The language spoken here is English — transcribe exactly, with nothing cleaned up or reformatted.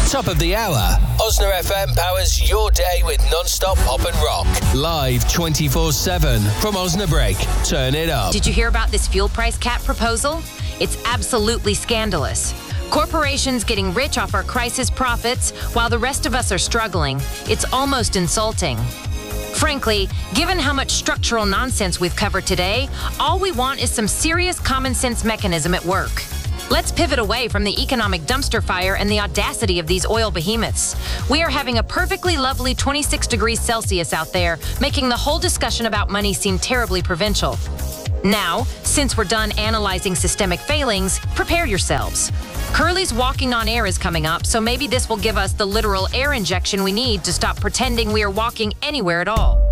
Top of the hour. Osna F M powers your day with non-stop pop and rock. Live twenty-four seven from Osnabrück. Turn it up. Did you hear about this fuel price cap proposal? It's absolutely scandalous. Corporations getting rich off our crisis profits while the rest of us are struggling. It's almost insulting. Frankly, given how much structural nonsense we've covered today, all we want is some serious common sense mechanism at work. Let's pivot away from the economic dumpster fire and the audacity of these oil behemoths. We are having a perfectly lovely twenty-six degrees Celsius out there, making the whole discussion about money seem terribly provincial. Now, since we're done analyzing systemic failings, prepare yourselves. Curly's Walking on Air is coming up, so maybe this will give us the literal air injection we need to stop pretending we are walking anywhere at all.